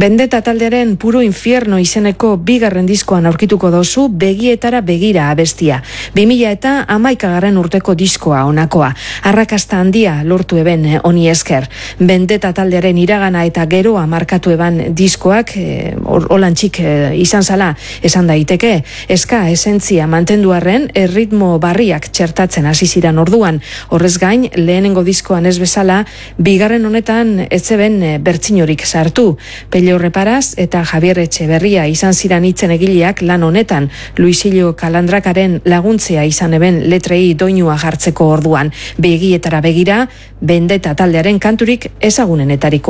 Bendeta taldearen Puro Infierno izeneko bigarren diskoan aurkituko dozu Begietara begira abestia. 2011 urteko diskoa honakoa. Arrakasta handia lortu eben honi esker. Bendeta taldearen iragana eta geroa markatu eban diskoak holantxik izan zala esan daiteke. Eska esentzia mantenduarren erritmo barriak txertatzen hasi ziran orduan. Horrez gain, lehenengo diskoan ez bezala, bigarren honetan ez zeben bertsinorik sartu. Pello Reparaz eta Javier Etxeberria izan ziran hitzen egileak lan honetan, Luisillo Kalandrakaren laguntzea izan eben letrei doinua jartzeko orduan. Begietara begira, Bendeta taldearen kanturik ezagunenetarikoa.